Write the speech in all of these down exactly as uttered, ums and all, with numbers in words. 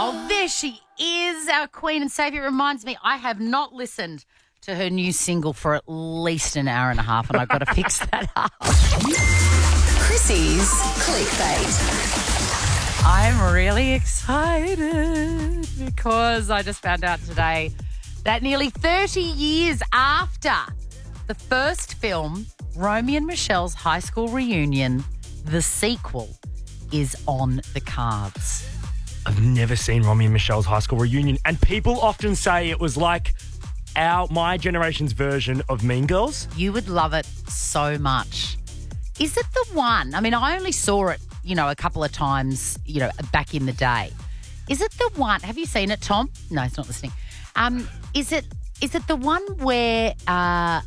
Oh, there she is, our queen and saviour. It reminds me, I have not listened to her new single for at least an hour and a half, and I've got to fix that up. Chrissy's Clickbait. I'm really excited because I just found out today that nearly thirty years after the first film, Romy and Michelle's high school reunion, the sequel is on the cards. I've never seen Romy and Michelle's high school reunion, and people often say it was like our my generation's version of Mean Girls. You would love it so much. Is it the one? I mean, I only saw it, you know, a couple of times, you know, back in the day. Is it the one? Have you seen it, Tom? No, he's not listening. Um, is it is it the one where uh,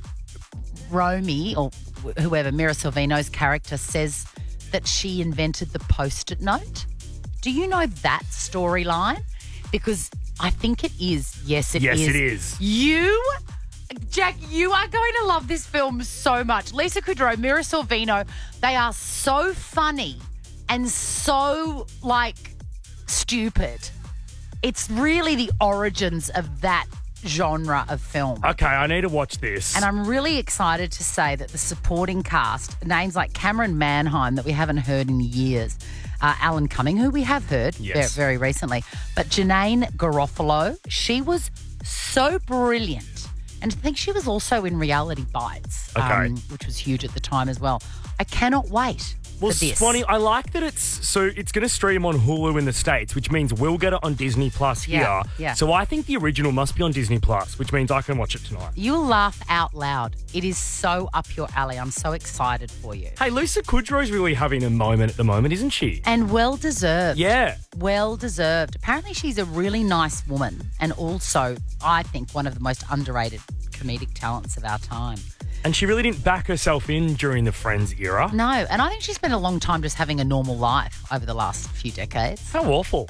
Romy or whoever, Mira Sorvino's character, says that she invented the Post-it note? Do you know that storyline? Because I think it is. Yes, it yes, is. Yes, it is. You, Jack, you are going to love this film so much. Lisa Kudrow, Mira Sorvino, they are so funny and so, like, stupid. It's really the origins of that genre of film. Okay, I need to watch this. And I'm really excited to say that the supporting cast, names like Cameron Manheim that we haven't heard in years, uh, Alan Cumming, who we have heard yes. very, very recently, but Janine Garofalo, she was so brilliant. And I think she was also in Reality Bites, okay. um, which was huge at the time as well. I cannot wait. Well, this. Swanee, I like that it's so it's going to stream on Hulu in the States, which means we'll get it on Disney Plus here. Yeah, yeah. So I think the original must be on Disney Plus, which means I can watch it tonight. You'll laugh out loud. It is so up your alley. I'm so excited for you. Hey, Lisa Kudrow's really having a moment at the moment, isn't she? And well deserved. Yeah. Well deserved. Apparently she's a really nice woman and also, I think, one of the most underrated comedic talents of our time. And she really didn't back herself in during the Friends era. No, and I think she spent a long time just having a normal life over the last few decades. How awful.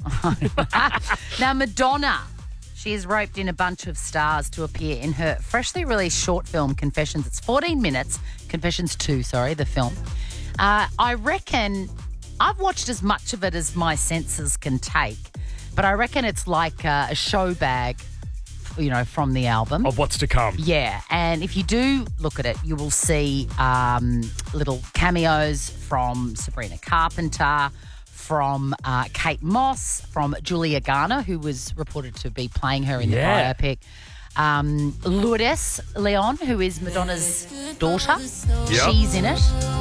Now, Madonna, she has roped in a bunch of stars to appear in her freshly released short film, Confessions. It's fourteen minutes. Confessions two, sorry, the film. Uh, I reckon I've watched as much of it as my senses can take, but I reckon it's like uh, a show bag, you know, from the album. Of what's to come. Yeah, and if you do look at it, you will see um, little cameos from Sabrina Carpenter, from uh, Kate Moss, from Julia Garner, who was reported to be playing her in yeah. the biopic. Um, Lourdes Leon, who is Madonna's daughter. Yep. She's in it.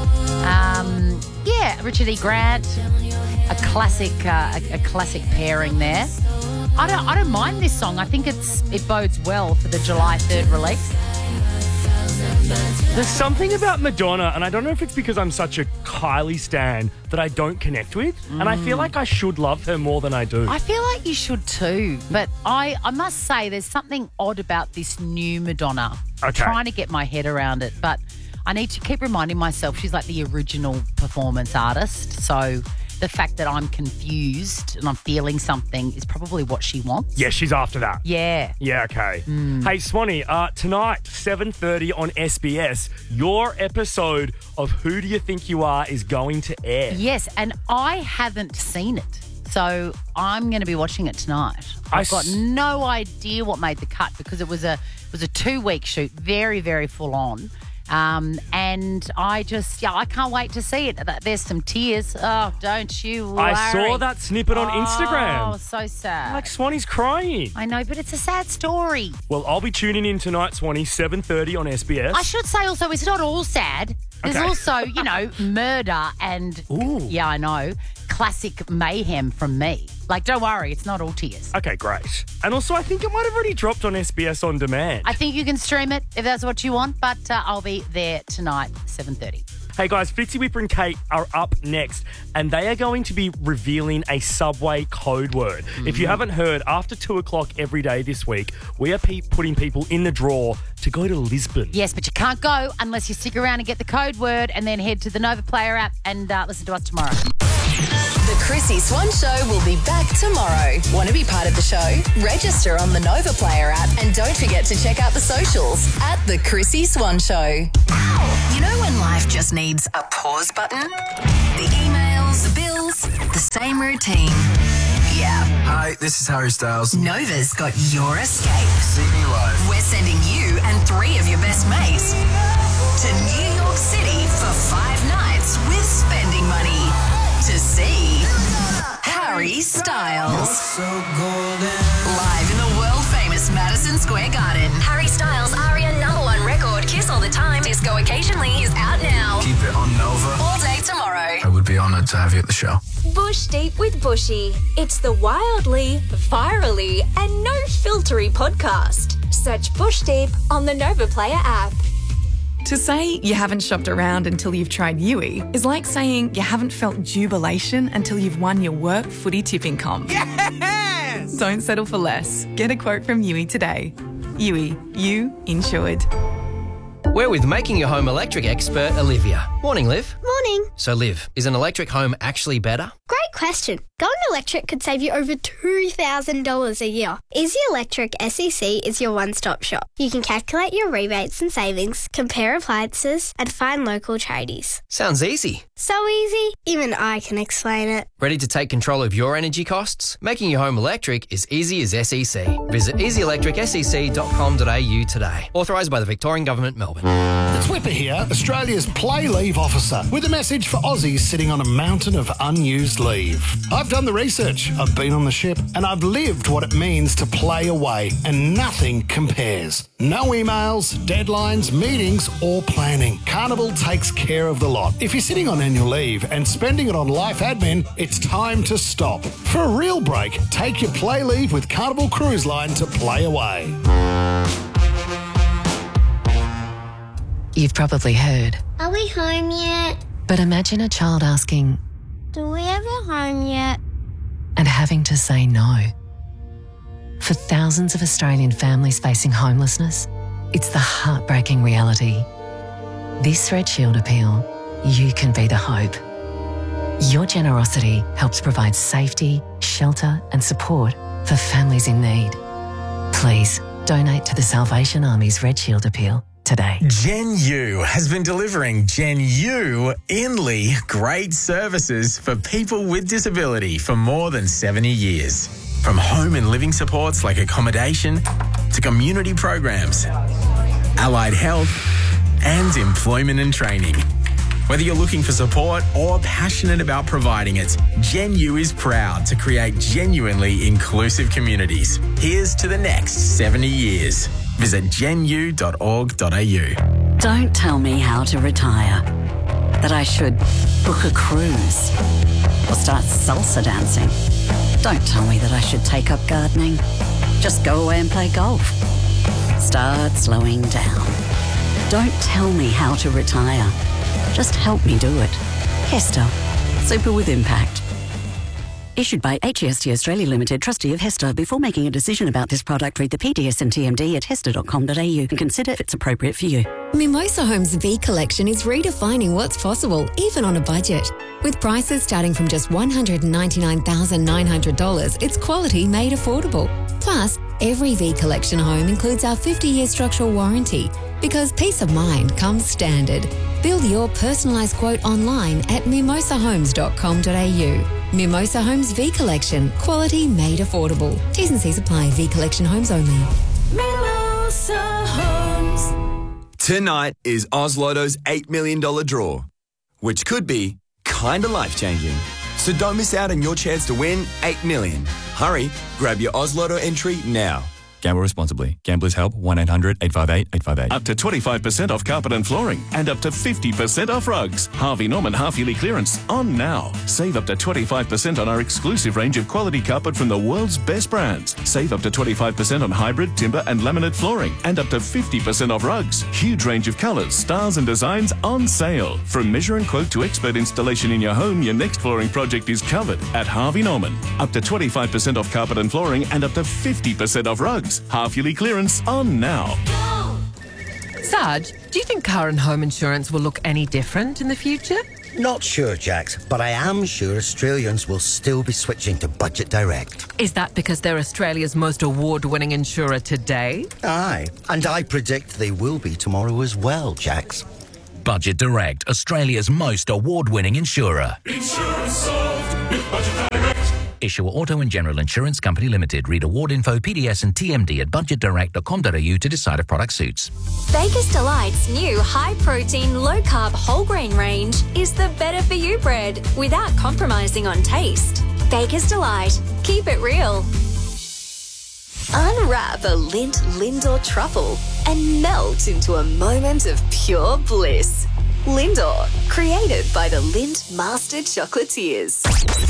Um, yeah, Richard E. Grant, a classic, uh, a, a classic pairing there. I don't, I don't mind this song. I think it's it bodes well for the July third release. There's something about Madonna, and I don't know if it's because I'm such a Kylie stan, that I don't connect with. Mm. And I feel like I should love her more than I do. I feel like you should too. But I, I must say there's something odd about this new Madonna. Okay. I'm trying to get my head around it. But I need to keep reminding myself she's like the original performance artist. So the fact that I'm confused and I'm feeling something is probably what she wants. Yeah, she's after that. Yeah. Yeah, okay. Mm. Hey, Swanee, uh, tonight, seven thirty on S B S, your episode of Who Do You Think You Are is going to air. Yes, and I haven't seen it. So I'm going to be watching it tonight. I've got s- no idea what made the cut because it was a it was a two-week shoot, very, very full on. Um, and I just, yeah, I can't wait to see it. There's some tears. Oh, don't you worry. I saw that snippet on Oh, Instagram. so sad. Like Swanee's crying. I know, but it's a sad story. Well, I'll be tuning in tonight, Swanee, seven thirty on S B S. I should say also, it's not all sad. There's Okay. also, you know, murder and, Ooh. yeah, I know, classic mayhem from me. Like, don't worry, it's not all tears. Okay, great. And also, I think it might have already dropped on S B S On Demand. I think you can stream it if that's what you want, but uh, I'll be there tonight, seven thirty. Hey guys, Fitzy, Whipper and Kate are up next and they are going to be revealing a Subway code word. Mm-hmm. If you haven't heard, after two o'clock every day this week, we are pe- putting people in the draw to go to Lisbon. Yes, but you can't go unless you stick around and get the code word and then head to the Nova Player app and uh, listen to us tomorrow. The Chrissy Swan Show will be back tomorrow. Want to be part of the show? Register on the Nova Player app and don't forget to check out the socials at The Chrissy Swan Show. You know when life just needs a pause button? The emails, the bills, the same routine. app. Hi, this is Harry Styles. Nova's got your escape. See me live. We're sending you and three of your best mates to New York City for five nights with spending money to see Harry Styles. So golden. Live in the world-famous Madison Square Garden. Harry Styles' Aria number one record, Kiss All the Time, Disco Occasionally, is out now. Keep it on Nova. All day tomorrow. I would be honoured to have you at the show. Bush Deep with Bushy. It's the wildly, virally, and no-filtery podcast. Search Bush Deep on the Nova Player app. To say you haven't shopped around until you've tried Yui is like saying you haven't felt jubilation until you've won your work footy tipping comp. Yes! Don't settle for less. Get a quote from Yui today. Yui, you insured. We're with Making Your Home Electric expert Olivia. Morning, Liv. Morning. So, Liv, is an electric home actually better? Great question. Going electric could save you over two thousand dollars a year. Easy Electric S E C is your one-stop shop. You can calculate your rebates and savings, compare appliances, and find local tradies. Sounds easy. So easy, even I can explain it. Ready to take control of your energy costs? Making your home electric is easy as S E C. Visit easy electric s e c dot com dot a u today. Authorised by the Victorian Government, Melbourne. It's Whipper here, Australia's play leave officer, with a message for Aussies sitting on a mountain of unused leave. I've done the research, I've been on the ship, and I've lived what it means to play away, and nothing compares. No emails, deadlines, meetings, or planning. Carnival takes care of the lot. If you're sitting on annual leave and spending it on life admin, it's time to stop. For a real break, take your play leave with Carnival Cruise Line to play away. You've probably heard. Are we home yet? But imagine a child asking, Do we ever home yet? and having to say no. For thousands of Australian families facing homelessness, it's the heartbreaking reality. This Red Shield appeal, you can be the hope. Your generosity helps provide safety, shelter and support for families in need. Please donate to the Salvation Army's Red Shield appeal today. Gen U has been delivering Gen U Inly great services for people with disability for more than seventy years. From home and living supports like accommodation to community programs, allied health and employment and training. Whether you're looking for support or passionate about providing it, Gen U is proud to create genuinely inclusive communities. Here's to the next seventy years. Visit gen u dot org dot a u. Don't tell me how to retire. That I should book a cruise or start salsa dancing. Don't tell me that I should take up gardening. Just go away and play golf. Start slowing down. Don't tell me how to retire. Just help me do it. Hester. Super with impact. Issued by H E S T Australia Limited, trustee of Hester. Before making a decision about this product, read the P D S and T M D at hester dot com dot a u and consider if it's appropriate for you. Mimosa Homes V Collection is redefining what's possible, even on a budget. With prices starting from just one hundred ninety-nine thousand nine hundred dollars, it's quality made affordable. Plus, every V Collection home includes our fifty-year structural warranty, because peace of mind comes standard. Build your personalised quote online at mimosa homes dot com dot a u. Mimosa Homes V Collection, quality made affordable. T's and C's apply. V Collection homes only. Mimosa Homes. Tonight is Oz Lotto's eight million dollars draw, which could be kinda life-changing. So don't miss out on your chance to win eight million dollars. Hurry, grab your Oz Lotto entry now. Gamble responsibly. Gamblers help one eight hundred eight five eight eight five eight. Up to twenty-five percent off carpet and flooring and up to fifty percent off rugs. Harvey Norman half-yearly clearance on now. Save up to twenty-five percent on our exclusive range of quality carpet from the world's best brands. Save up to twenty-five percent on hybrid, timber and laminate flooring and up to fifty percent off rugs. Huge range of colours, styles and designs on sale. From measure and quote to expert installation in your home, your next flooring project is covered at Harvey Norman. Up to twenty-five percent off carpet and flooring and up to fifty percent off rugs. Half-yearly clearance on now. Sarge, do you think car and home insurance will look any different in the future? Not sure, Jax, but I am sure Australians will still be switching to Budget Direct. Is that because they're Australia's most award-winning insurer today? Aye, and I predict they will be tomorrow as well, Jax. Budget Direct, Australia's most award-winning insurer. Insurance solved with Budget Direct. Issuer Auto and General Insurance Company Limited. Read award info, P D S and T M D at budget direct dot com dot a u to decide if product suits. Baker's Delight's new high-protein, low-carb whole grain range is the better-for-you bread without compromising on taste. Baker's Delight. Keep it real. Unwrap a Lindt Lindor truffle and melt into a moment of pure bliss. Lindor, created by the Lindt Master Chocolatiers.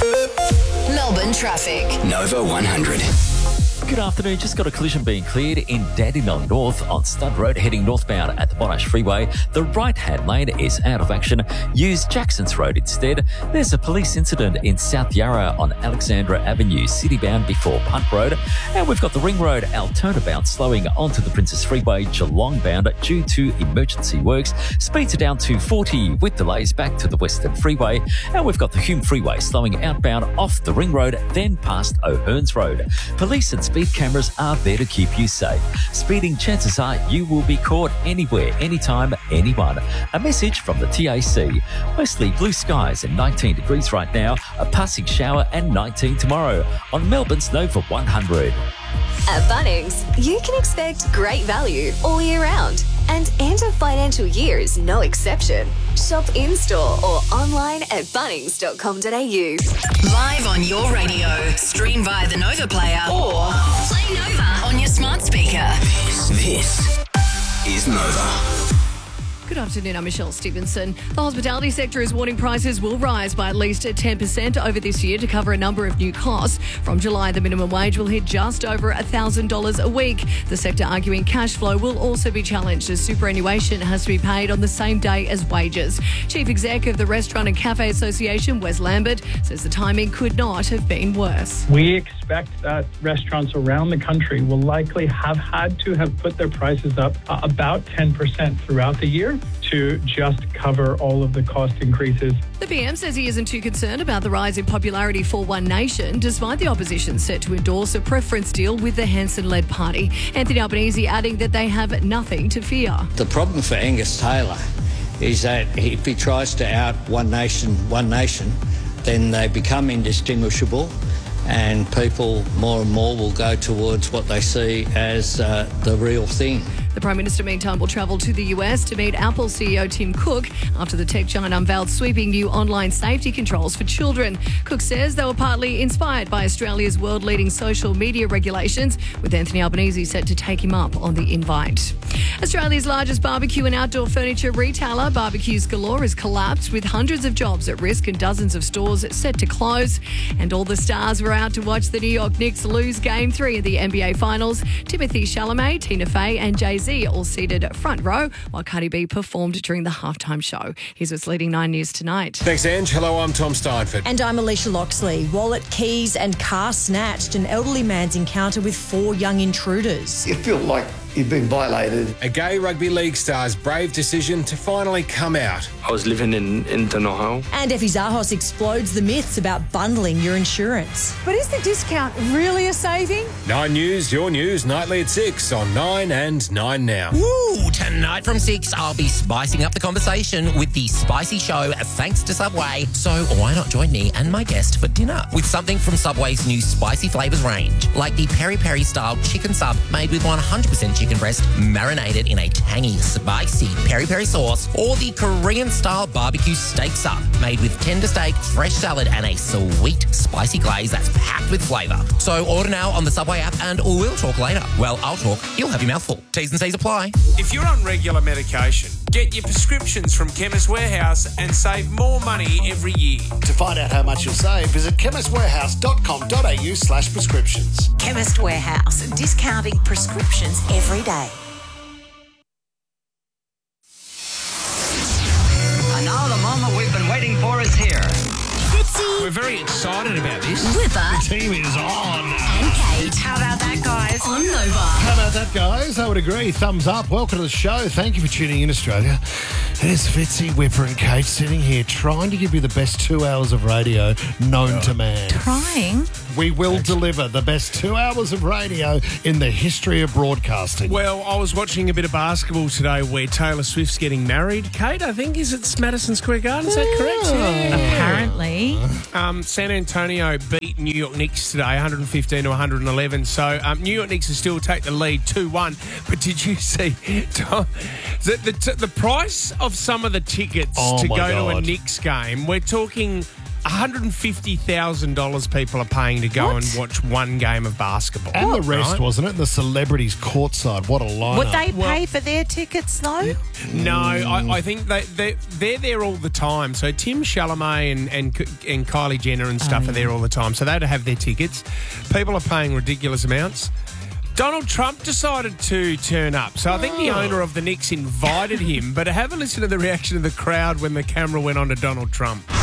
Melbourne traffic. Nova one hundred. Good afternoon. Just got a collision being cleared in Dandenong North on Stud Road heading northbound at the Monash Freeway. The right-hand lane is out of action. Use Jackson's Road instead. There's a police incident in South Yarra on Alexandra Avenue, citybound before Punt Road. And we've got the Ring Road Altona bound slowing onto the Princess Freeway Geelong bound due to emergency works. Speeds are down to forty with delays back to the Western Freeway. And we've got the Hume Freeway slowing outbound off the Ring Road, then past O'Hearns Road. Police and speed cameras are there to keep you safe. Speeding, chances are you will be caught anywhere, anytime, anyone. A message from the T A C. Mostly blue skies and nineteen degrees right now, a passing shower and nineteen tomorrow on Melbourne's Nova one hundred. At Bunnings, you can expect great value all year round. And end of financial year is no exception. Shop in-store or online at bunnings dot com dot a u. Live on your radio, stream via the Nova player or play Nova on your smart speaker. This is Nova. Good afternoon, I'm Michelle Stevenson. The hospitality sector is warning prices will rise by at least ten percent over this year to cover a number of new costs. From July, the minimum wage will hit just over one thousand dollars a week. The sector arguing cash flow will also be challenged as superannuation has to be paid on the same day as wages. Chief Exec of the Restaurant and Cafe Association, Wes Lambert, says the timing could not have been worse. We expect that restaurants around the country will likely have had to have put their prices up uh, about ten percent throughout the year to just cover all of the cost increases. The P M says he isn't too concerned about the rise in popularity for One Nation, despite the opposition set to endorse a preference deal with the Hanson-led party. Anthony Albanese adding that they have nothing to fear. The problem for Angus Taylor is that if he tries to out One Nation, One Nation, then they become indistinguishable and people more and more will go towards what they see as uh, the real thing. The Prime Minister, meantime, will travel to the U S to meet Apple C E O Tim Cook after the tech giant unveiled sweeping new online safety controls for children. Cook says they were partly inspired by Australia's world-leading social media regulations, with Anthony Albanese set to take him up on the invite. Australia's largest barbecue and outdoor furniture retailer, Barbecues Galore, has collapsed, with hundreds of jobs at risk and dozens of stores set to close. And all the stars were out to watch the New York Knicks lose Game three of the N B A Finals. Timothy Chalamet, Tina Fey and Jay-Z all seated front row while Cardi B performed during the halftime show. Here's what's leading Nine News tonight. Thanks, Ange. Hello, I'm Tom Steinford. And I'm Alicia Loxley. Wallet, keys and car snatched. An elderly man's encounter with four young intruders. You feel like you've been violated. A gay rugby league star's brave decision to finally come out. I was living in, in Donohoe. And Effie Zahos explodes the myths about bundling your insurance. But is the discount really a saving? Nine News, your news, nightly at six on Nine and Nine Now. Woo! Tonight from six, I'll be spicing up the conversation with the Spicy Show thanks to Subway. So why not join me and my guest for dinner with something from Subway's new spicy flavours range, like the peri peri style chicken sub made with one hundred percent chicken breast marinated in a tangy, spicy peri peri sauce, or the Korean style barbecue steak sub made with tender steak, fresh salad, and a sweet spicy glaze that's packed with flavour. So order now on the Subway app and we'll talk later. Well, I'll talk, you'll have your mouthful. T's and C's apply. If you're on regular medication, get your prescriptions from Chemist Warehouse and save more money every year. To find out how much you'll save, visit chemist warehouse dot com dot a u slash prescriptions. Chemist Warehouse, discounting prescriptions every day. And now the moment we've been waiting for is here. Fitzy. We're very excited about this. Whipper. The team is on. And Kate. How about that, guys? On Nova. How about that, guys? I would agree. Thumbs up. Welcome to the show. Thank you for tuning in, Australia. There's Fitzy, Whipper and Kate sitting here trying to give you the best two hours of radio known to man. Trying? We will deliver the best two hours of radio in the history of broadcasting. Well, I was watching a bit of basketball today where Taylor Swift's getting married. Kate, I think, is it Madison Square Garden? Is that correct? Yeah. Apparently. Um, San Antonio beat New York Knicks today, one fifteen to one eleven. So um, New York Knicks will still take the lead two one. But did you see Tom, the, the, the price of some of the tickets Oh, to my go to a God. Knicks game? We're talking one hundred fifty thousand dollars people are paying to go What? and watch one game of basketball. And the rest, right? wasn't it? The celebrities courtside. What a lineup. Would they Well- pay for their tickets, though? No, I, I think they, they, they're there all the time. So Tim Chalamet and, and, and Kylie Jenner and stuff Oh, are there all the time. So they'd have their tickets. People are paying ridiculous amounts. Donald Trump decided to turn up. So I think the owner of the Knicks invited him. But have a listen to the reaction of the crowd when the camera went on to Donald Trump.